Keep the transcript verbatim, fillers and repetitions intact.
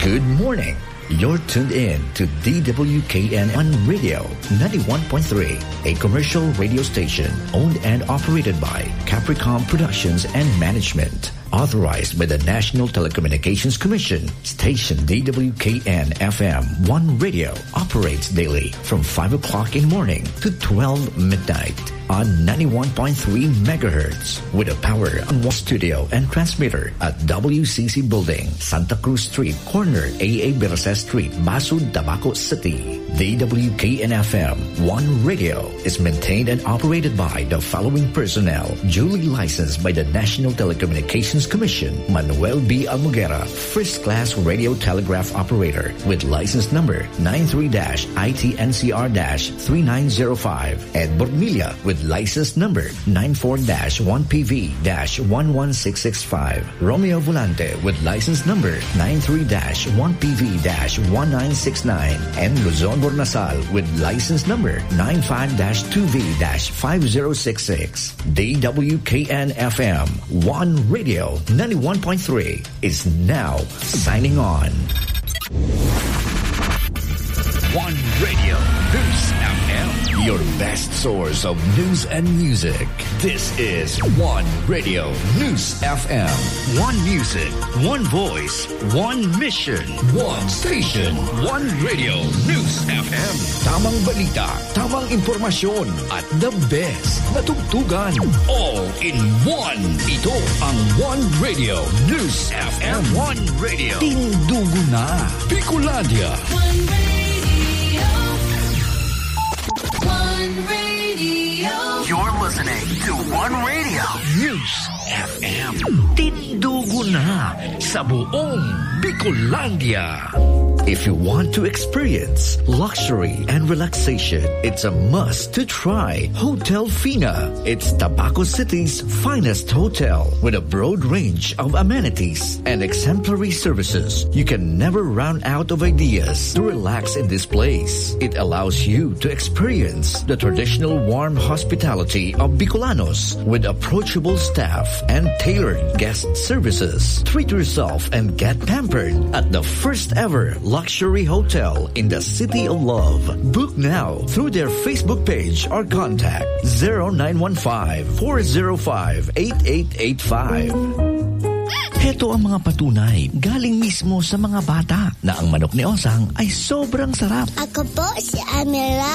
Good morning. You're tuned in to D W K N one Radio ninety-one point three, a commercial radio station owned and operated by Capricorn Productions and Management. Authorized by the National Telecommunications Commission, station D W K N F M one Radio operates daily from five o'clock in the morning to twelve midnight on ninety-one point three megahertz with a power on one studio and transmitter at W C C Building, Santa Cruz Street, corner A A Berces Street, Basud, Tabaco City. D W K N F M one Radio is maintained and operated by the following personnel, duly licensed by the National Telecommunications Commission. Manuel B. Almugera, first class radio telegraph operator with license number nine three I T N C R three nine zero five. Ed Bormilla with license number nine four one P V one one six six five. Romeo Volante with license number nine three one P V one nine six nine. And Luzon Bornasal with license number nine five two V five zero six six. D W K N F M one Radio ninety-one point three is now signing on. One Radio News F M, your best source of news and music. This is One Radio News F M. One music, one voice, one mission, one station, one Radio News F M. Tamang balita, tamang impormasyon, at the best na tugtugan. All in one. Ito ang One Radio News F M. One Radio. Tindugo na. Bicolandia. One Radio. One Radio. You're listening to One Radio News F M. Tindugo na sa buong Bicolandia. If you want to experience luxury and relaxation, it's a must to try Hotel Fina. It's Tabaco City's finest hotel with a broad range of amenities and exemplary services. You can never run out of ideas to relax in this place. It allows you to experience the traditional warm hospitality of Bicolanos with approachable staff and tailored guest services. Treat yourself and get pampered at the first ever luxury hotel in the City of Love. Book now through their Facebook page or contact zero nine one five, four zero five, eight eight eight five. Heto ang mga patunay galing mismo sa mga bata na ang manok ni Osang ay sobrang sarap. Ako po si Amira